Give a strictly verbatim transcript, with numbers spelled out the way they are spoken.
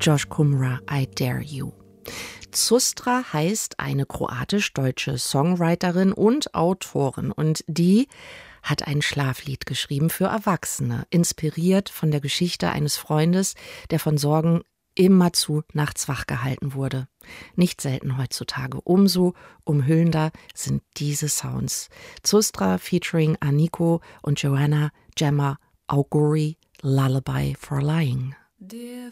Josh Kumra, I Dare You. Zustra heißt eine kroatisch-deutsche Songwriterin und Autorin und die hat ein Schlaflied geschrieben für Erwachsene, inspiriert von der Geschichte eines Freundes, der von Sorgen immerzu nachts wach gehalten wurde. Nicht selten heutzutage. Umso umhüllender sind diese Sounds. Zustra featuring Aniko und Joanna Gemma Auguri, Lullaby for Lying. Dear